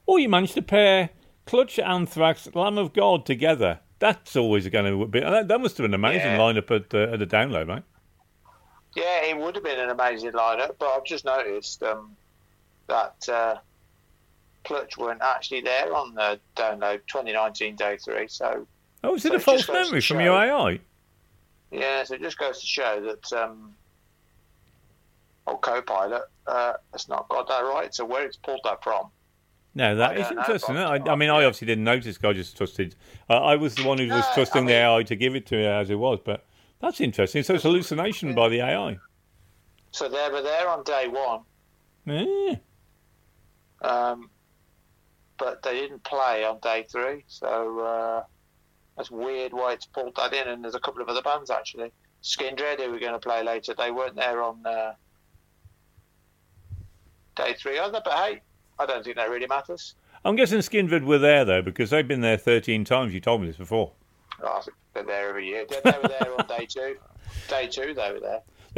Or you managed to pair Clutch, Anthrax, Lamb of God together. That's always going to be... That must have been an amazing lineup at the download, right? Yeah, it would have been an amazing lineup, but I've just noticed that Clutch weren't actually there on the download 2019 Day 3, so... Oh, is it a false memory from your AI? Yeah, so it just goes to show that old Copilot has not got that right, so where it's pulled that from... No, that is interesting. I obviously didn't notice. I just trusted... I was the one who was trusting the AI to give it to me as it was, but that's interesting. So it's hallucination by the AI. So they were there on day 1. Yeah. But they didn't play on day 3, so that's weird why it's pulled that in. And there's a couple of other bands actually. Skindred, who we're going to play later, they weren't there on day 3 either. But hey, I don't think that really matters. I'm guessing Skindred were there though, because they've been there 13 times. You told me this before. Oh, I think they're there every year. They were there on day 2. Day 2 they were there.